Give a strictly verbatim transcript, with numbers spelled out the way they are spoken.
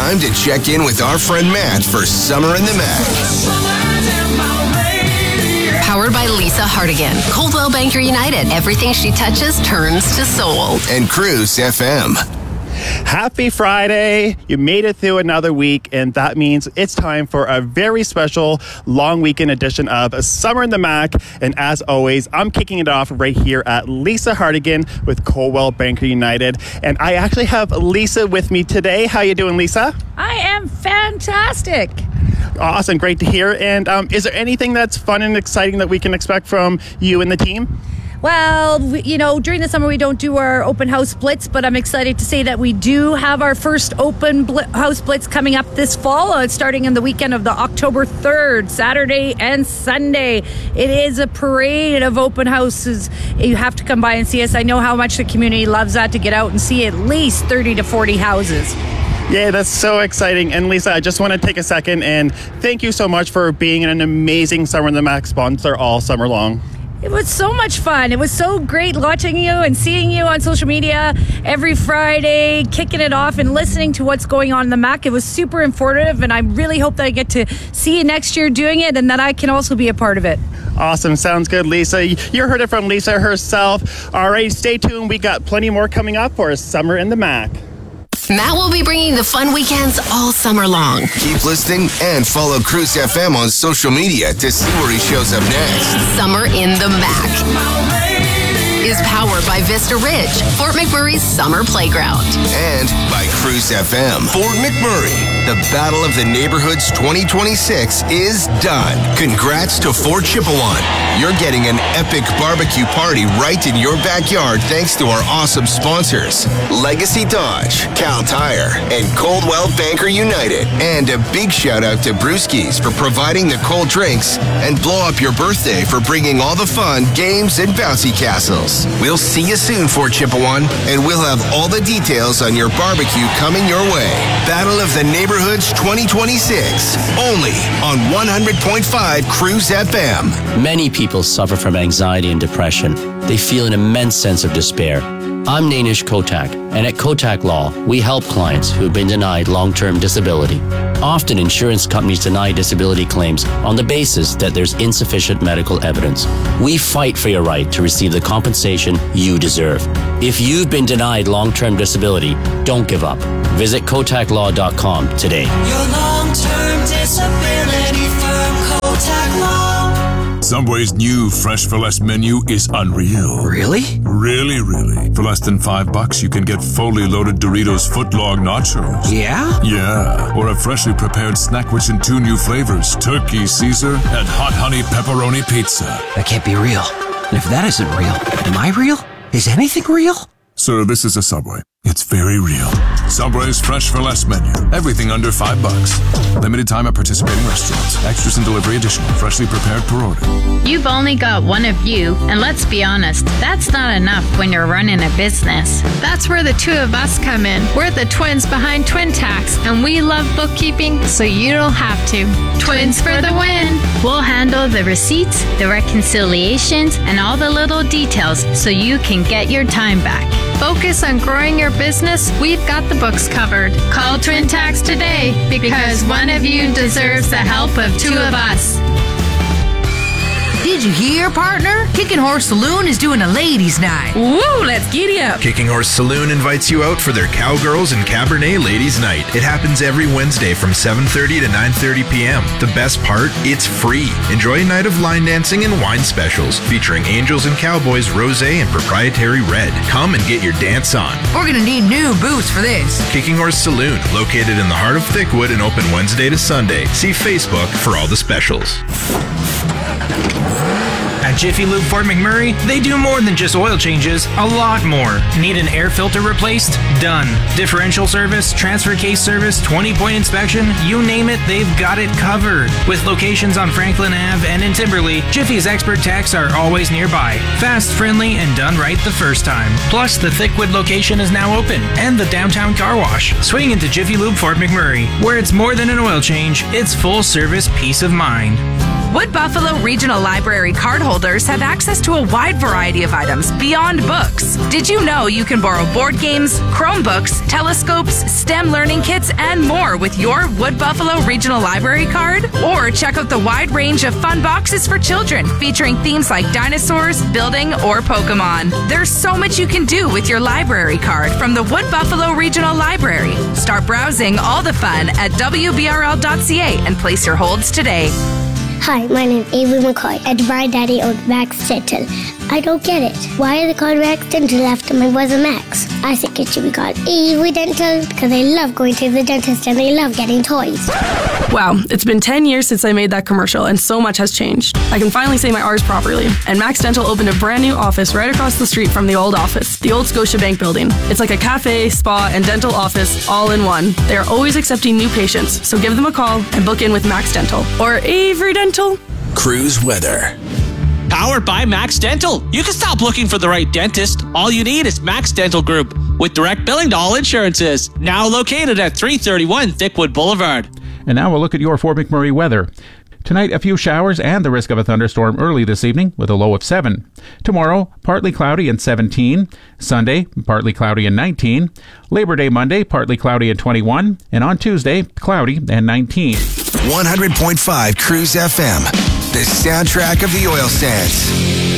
time to check in with our friend Matt for Summer in the Mac. Powered by Lisa Hardigan. Coldwell Banker United. Everything she touches turns to soul. And Cruise F M. Happy Friday. You made it through another week, and that means it's time for a very special long weekend edition of Summer in the Mac. And as always, I'm kicking it off right here at Lisa Hardigan with Coldwell Banker United. And I actually have Lisa with me today. How you doing, Lisa? I am fantastic. Awesome. Great to hear. And um, is there anything that's fun and exciting that we can expect from you and the team? Well, we, you know, during the summer we don't do our open house blitz, but I'm excited to say that we do have our first open bl- house blitz coming up this fall. Uh, it's starting in the weekend of the October third, Saturday and Sunday. It is a parade of open houses. You have to come by and see us. I know how much the community loves that, to get out and see at least thirty to forty houses. Yeah, that's so exciting. And Lisa, I just want to take a second and thank you so much for being an amazing Summer in the Mac sponsor all summer long. It was so much fun. It was so great watching you and seeing you on social media every Friday, kicking it off and listening to what's going on in the Mac. It was super informative, and I really hope that I get to see you next year doing it and that I can also be a part of it. Awesome. Sounds good, Lisa. You heard it from Lisa herself. All right, stay tuned. We got plenty more coming up for Summer in the Mac. Matt will be bringing the fun weekends all summer long. Keep listening and follow Cruise F M on social media to see where he shows up next. Summer in the Mac is powered by Vista Ridge, Fort McMurray's summer playground. And by Cruise F M. Fort McMurray, the Battle of the Neighborhoods twenty twenty-six is done. Congrats to Fort Chipewyan. You're getting an epic barbecue party right in your backyard thanks to our awesome sponsors, Legacy Dodge, Cal Tire, and Coldwell Banker United. And a big shout out to Brewskis for providing the cold drinks, and Blow Up Your Birthday for bringing all the fun, games, and bouncy castles. We'll see you soon, Fort Chipewyan, and we'll have all the details on your barbecue coming your way. Battle of the Neighborhoods twenty twenty-six, only on one hundred point five Cruise F M. Many people suffer from anxiety and depression. They feel an immense sense of despair. I'm Nainish Kotak, and at Kotak Law, we help clients who have been denied long-term disability. Often, insurance companies deny disability claims on the basis that there's insufficient medical evidence. We fight for your right to receive the compensation you deserve. If you've been denied long-term disability, don't give up. Visit kotak law dot com today. Your long-term disability firm, Kotak Law. Subway's new Fresh for Less menu is unreal. Really? Really, really. For less than five bucks, you can get fully loaded Doritos footlong nachos. Yeah? Yeah. Or a freshly prepared snack rich in two new flavors, Turkey Caesar and Hot Honey Pepperoni Pizza. That can't be real. And if that isn't real, am I real? Is anything real? Sir, this is a Subway. It's very real. Subway's Fresh for Less menu. Everything under five bucks. Limited time at participating restaurants. Extras and delivery additional. Freshly prepared per order. You've only got one of you, and let's be honest, that's not enough when you're running a business. That's where the two of us come in. We're the twins behind Twin Tax, and we love bookkeeping, so you don't have to. Twins for the win! We'll handle the receipts, the reconciliations, and all the little details so you can get your time back. Focus on growing your business. We've got the books covered. Call Twin Tax today because one of you deserves the help of two of us. Did you hear, partner? Kicking Horse Saloon is doing a ladies' night. Woo, let's giddy up. Kicking Horse Saloon invites you out for their Cowgirls and Cabernet Ladies' Night. It happens every Wednesday from seven thirty to nine thirty p.m. The best part, it's free. Enjoy a night of line dancing and wine specials featuring Angels and Cowboys Rosé and proprietary red. Come and get your dance on. We're going to need new boots for this. Kicking Horse Saloon, located in the heart of Thickwood and open Wednesday to Sunday. See Facebook for all the specials. At Jiffy Lube Fort McMurray, they do more than just oil changes, a lot more. Need an air filter replaced? Done. Differential service, transfer case service, twenty-point inspection, you name it, they've got it covered. With locations on Franklin Avenue and in Timberley, Jiffy's expert techs are always nearby. Fast, friendly, and done right the first time. Plus, the Thickwood location is now open, and the downtown car wash. Swing into Jiffy Lube Fort McMurray, where it's more than an oil change, it's full service peace of mind. Wood Buffalo Regional Library cardholders have access to a wide variety of items beyond books. Did you know you can borrow board games, Chromebooks, telescopes, STEM learning kits, and more with your Wood Buffalo Regional Library card? Or check out the wide range of fun boxes for children featuring themes like dinosaurs, building, or Pokemon. There's so much you can do with your library card from the Wood Buffalo Regional Library. Start browsing all the fun at w b r l dot c a and place your holds today. Hi, my name is Avery McCoy, and my daddy owns Max Dental. I don't get it. Why are they called Max Dental after my brother Max? I think it should be called Avery Dental because they love going to the dentist and they love getting toys. Wow, it's been ten years since I made that commercial and so much has changed. I can finally say my R's properly. And Max Dental opened a brand new office right across the street from the old office, the old Scotiabank building. It's like a cafe, spa, and dental office all in one. They are always accepting new patients, so give them a call and book in with Max Dental or Avery Dental. Cruise weather. Powered by Max Dental. You can stop looking for the right dentist. All you need is Max Dental Group with direct billing to all insurances. Now located at three thirty-one Thickwood Boulevard. And now we'll look at your Fort McMurray weather. Tonight, a few showers and the risk of a thunderstorm early this evening with a low of seven. Tomorrow, partly cloudy and seventeen. Sunday, partly cloudy and nineteen. Labor Day Monday, partly cloudy and twenty-one. And on Tuesday, cloudy and nineteen. one hundred point five Cruise F M, the soundtrack of the oil sands.